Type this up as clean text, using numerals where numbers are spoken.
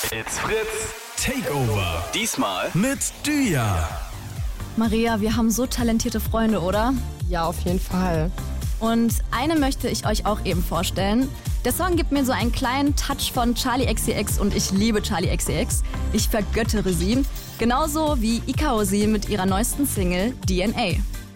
It's Fritz Takeover. Diesmal mit Düja. Maria, wir haben so talentierte Freunde, oder? Ja, auf jeden Fall. Und eine möchte ich euch auch eben vorstellen. Der Song gibt mir so einen kleinen Touch von Charli XCX und ich liebe Charli XCX. Ich vergöttere sie. Genauso wie Ika Ozi mit ihrer neuesten Single DNA.